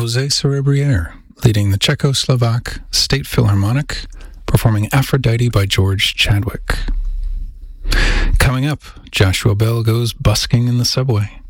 Jose Cerebriere, leading the Czechoslovak State Philharmonic, performing Aphrodite by George Chadwick. Coming up, Joshua Bell goes busking in the subway.